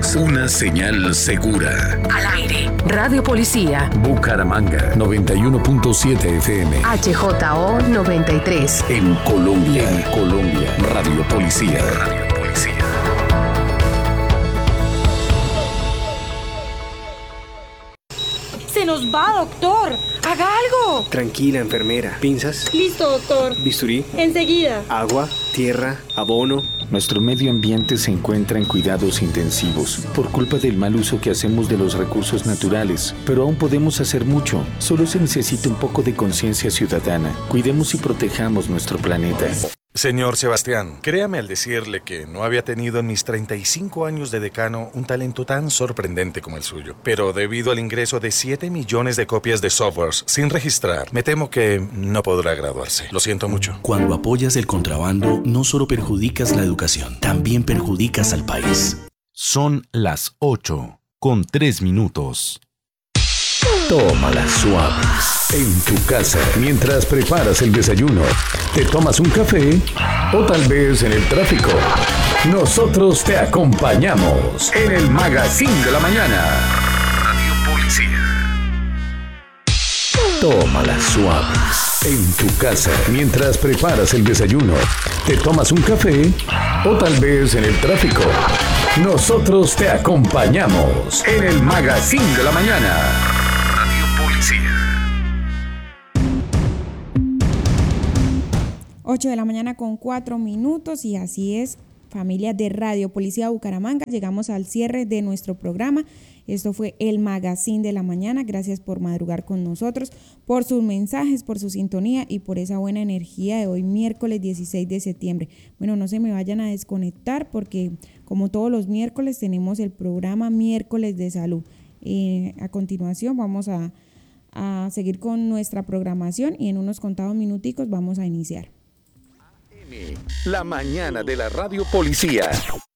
Somos una señal segura. Al aire. Radio Policía. Bucaramanga 91.7 FM. HJO 93. En Colombia. Radio Policía. Se nos va, doctor. ¡Haga algo! Tranquila, enfermera. ¿Pinzas? Listo, doctor. ¿Bisturí? Enseguida. Agua, tierra, abono. Nuestro medio ambiente se encuentra en cuidados intensivos por culpa del mal uso que hacemos de los recursos naturales, pero aún podemos hacer mucho. Solo se necesita un poco de conciencia ciudadana. Cuidemos y protejamos nuestro planeta. Señor Sebastián, créame al decirle que no había tenido en mis 35 años de decano un talento tan sorprendente como el suyo. Pero debido al ingreso de 7 millones de copias de softwares sin registrar, me temo que no podrá graduarse. Lo siento mucho. Cuando apoyas el contrabando, no solo perjudicas la educación, también perjudicas al país. Son las 8:03. Tómalas suaves. En tu casa, mientras preparas el desayuno, te tomas un café o tal vez en el tráfico. Nosotros te acompañamos en el Magazine de la Mañana. Radio Policía. Tómalas suaves. En tu casa, mientras preparas el desayuno, te tomas un café o tal vez en el tráfico. Nosotros te acompañamos en el Magazine de la Mañana. Radio Policía. 8:04 y así es, familia de Radio Policía Bucaramanga, llegamos al cierre de nuestro programa. Esto fue el Magazine de la Mañana. Gracias por madrugar con nosotros, por sus mensajes, por su sintonía y por esa buena energía de hoy, miércoles 16 de septiembre. Bueno, no se me vayan a desconectar porque como todos los miércoles tenemos el programa Miércoles de Salud. A continuación vamos a seguir con nuestra programación y en unos contados minuticos vamos a iniciar. La mañana de la Radio Policía.